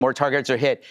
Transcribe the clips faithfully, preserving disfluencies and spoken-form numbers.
more targets are hit.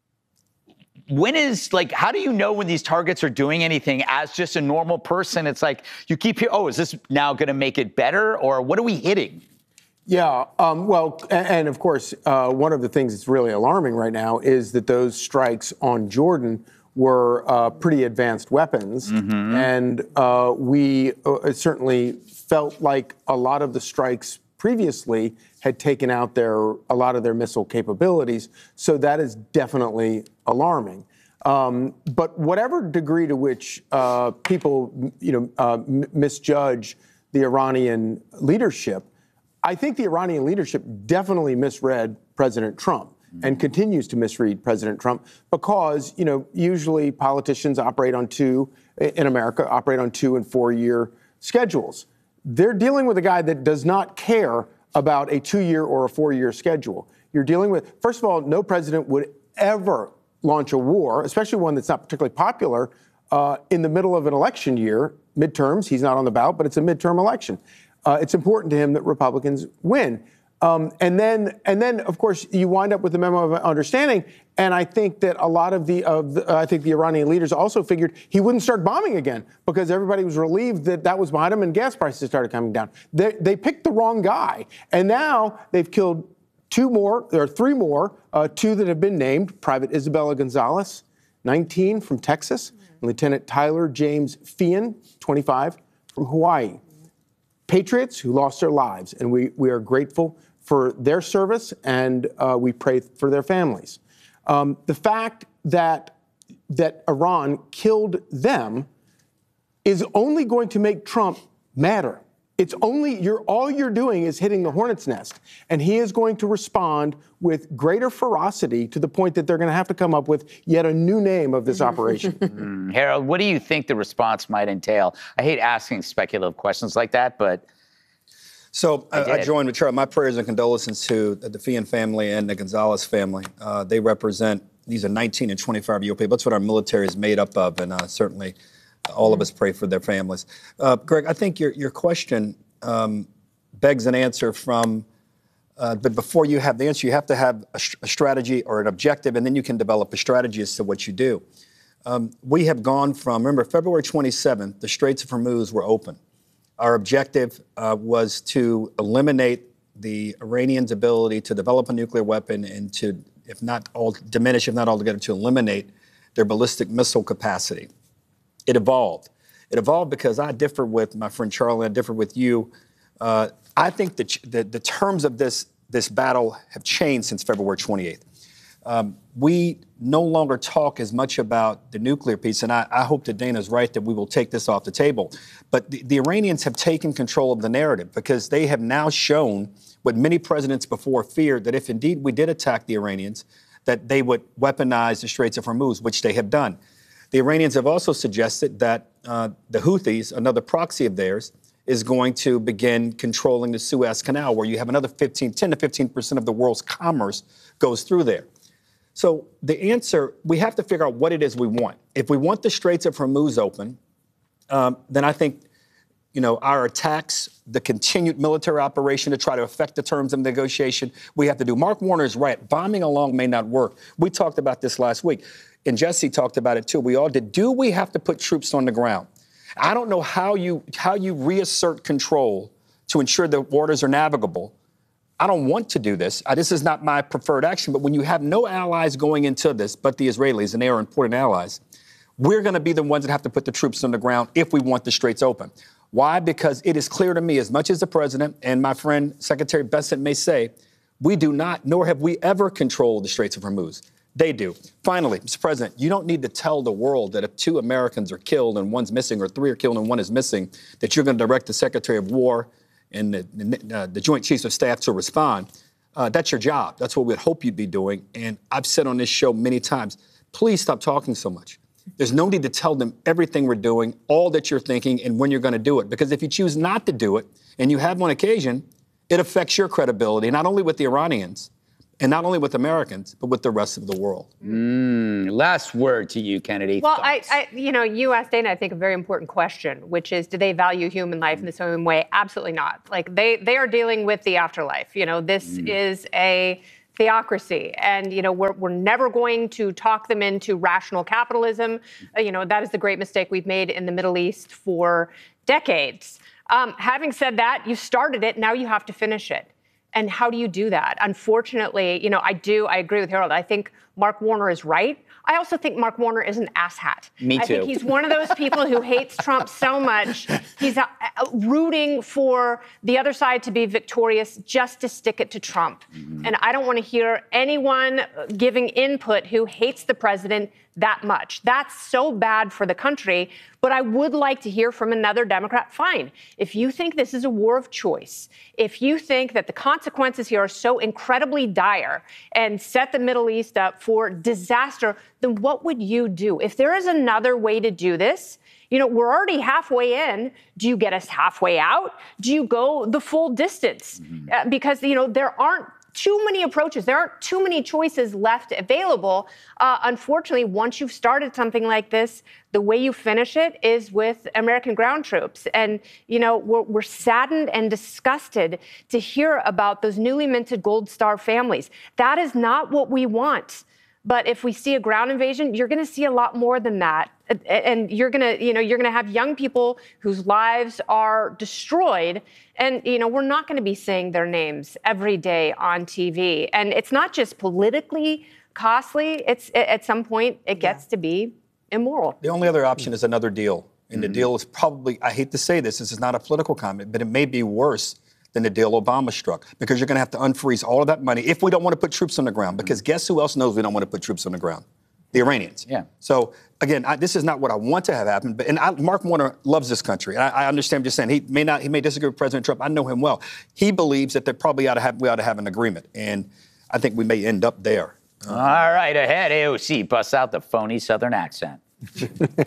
When is, like, how do you know when these targets are doing anything as just a normal person? It's like you keep hearing, oh, is this now going to make it better? Or what are we hitting? Yeah, um, well, and, and of course, uh, one of the things that's really alarming right now is that those strikes on Jordan were uh, pretty advanced weapons. Mm-hmm. And uh, we uh, certainly felt like a lot of the strikes previously had taken out their a lot of their missile capabilities. So that is definitely alarming. Um, but whatever degree to which uh, people, you know, uh, m- misjudge the Iranian leadership, I think the Iranian leadership definitely misread President Trump mm-hmm. and continues to misread President Trump because, you know, usually politicians operate on two, in America, operate on two and four year schedules. They're dealing with a guy that does not care about a two-year or a four-year schedule. You're dealing with, first of all, no president would ever launch a war, especially one that's not particularly popular, uh, in the middle of an election year, midterms. He's not on the ballot, but it's a midterm election. Uh, it's important to him that Republicans win. Um, and then, and then, of course, you wind up with the memo of understanding. And I think that a lot of the, of the, uh, I think the Iranian leaders also figured he wouldn't start bombing again because everybody was relieved that that was behind him and gas prices started coming down. They, they picked the wrong guy. And now they've killed two more, there are three more, uh, two that have been named, Private Isabella Gonzalez, nineteen, from Texas, and Lieutenant Tyler James Feehan, twenty-five, from Hawaii. Patriots who lost their lives, and we, we are grateful for their service, and uh, we pray for their families. Um, the fact that that Iran killed them is only going to make Trump madder. It's only you're all you're doing is hitting the hornet's nest, and he is going to respond with greater ferocity to the point that they're going to have to come up with yet a new name of this operation. mm, Harold, what do you think the response might entail? I hate asking speculative questions like that, but. So I, I, I join with Charlie. My prayers and condolences to the Feehan family and the Gonzalez family. Uh, they represent, these are nineteen and twenty-five-year-old people. That's what our military is made up of, and uh, certainly all of us pray for their families. Uh, Greg, I think your, your question um, begs an answer from, uh, but before you have the answer, you have to have a, a strategy or an objective, and then you can develop a strategy as to what you do. Um, we have gone from, remember, February twenty-seventh, the Straits of Hormuz were open. Our objective uh, was to eliminate the Iranians' ability to develop a nuclear weapon and to, if not all, diminish, if not altogether, to eliminate their ballistic missile capacity. It evolved. It evolved because I differ with my friend Charlie, I differ with you. Uh, I think that the, the terms of this, this battle have changed since February twenty-eighth. Um, we no longer talk as much about the nuclear piece, and I, I hope that Dana's right that we will take this off the table. But the, the Iranians have taken control of the narrative because they have now shown what many presidents before feared, that if indeed we did attack the Iranians, that they would weaponize the Straits of Hormuz, which they have done. The Iranians have also suggested that uh, the Houthis, another proxy of theirs, is going to begin controlling the Suez Canal, where you have another fifteen, ten to fifteen percent of the world's commerce goes through there. So the answer, we have to figure out what it is we want. If we want the Straits of Hormuz open, um, then I think, you know, our attacks, the continued military operation to try to affect the terms of negotiation, we have to do. Mark Warner is right. Bombing along may not work. We talked about this last week, and Jesse talked about it too. We all did. Do we have to put troops on the ground? I don't know how you how you reassert control to ensure the waters are navigable. I don't want to do this. Uh, this is not my preferred action. But when you have no allies going into this, but the Israelis, and they are important allies, we're going to be the ones that have to put the troops on the ground if we want the Straits open. Why? Because it is clear to me, as much as the president and my friend Secretary Bessent may say, we do not, nor have we ever controlled the Straits of Hormuz. They do. Finally, Mister President, you don't need to tell the world that if two Americans are killed and one's missing, or three are killed and one is missing, that you're going to direct the Secretary of War and the, the, uh, the Joint Chiefs of Staff to respond. Uh, that's your job. That's what we'd hope you'd be doing. And I've said on this show many times, please stop talking so much. There's no need to tell them everything we're doing, all that you're thinking, and when you're going to do it. Because if you choose not to do it, and you have on occasion, it affects your credibility, not only with the Iranians, and not only with Americans, but with the rest of the world. Mm, last word to you, Kennedy. Well, I, I, you know, you asked Dana, I think, a very important question, which is, do they value human life in the same way? Absolutely not. Like, they, they are dealing with the afterlife. You know, this mm. is a theocracy. And, you know, we're, we're never going to talk them into rational capitalism. Uh, you know, that is the great mistake we've made in the Middle East for decades. Um, having said that, you started it, now you have to finish it. And how do you do that? Unfortunately, you know, I do, I agree with Harold. I think Mark Warner is right. I also think Mark Warner is an asshat. Me too. I think he's one of those people who hates Trump so much. He's uh, uh, rooting for the other side to be victorious just to stick it to Trump. Mm-hmm. And I don't want to hear anyone giving input who hates the president that much. That's so bad for the country. But I would like to hear from another Democrat. Fine. If you think this is a war of choice, if you think that the consequences here are so incredibly dire and set the Middle East up for disaster, then what would you do? If there is another way to do this, you know, we're already halfway in. Do you get us halfway out? Do you go the full distance? Mm-hmm. Uh, because, you know, there aren't too many approaches. There aren't too many choices left available. Uh, unfortunately, once you've started something like this, the way you finish it is with American ground troops. And, you know, we're, we're saddened and disgusted to hear about those newly minted Gold Star families. That is not what we want. But if we see a ground invasion, you're going to see a lot more than that. And you're going to, you know, you're going to have young people whose lives are destroyed. And, you know, we're not going to be saying their names every day on T V. And it's not just politically costly. It's at some point it gets yeah. to be immoral. The only other option is another deal. And mm-hmm. the deal is probably, I hate to say this, this is not a political comment, but it may be worse than the deal Obama struck, because you're going to have to unfreeze all of that money if we don't want to put troops on the ground. Because guess who else knows we don't want to put troops on the ground? The Iranians. Yeah. So again, I, this is not what I want to have happen. But and I, Mark Warner loves this country. And I, I understand. Just saying he may not, he may disagree with President Trump. I know him well. He believes that they probably ought to have we ought to have an agreement, and I think we may end up there. All right, ahead, A O C busts out the phony Southern accent.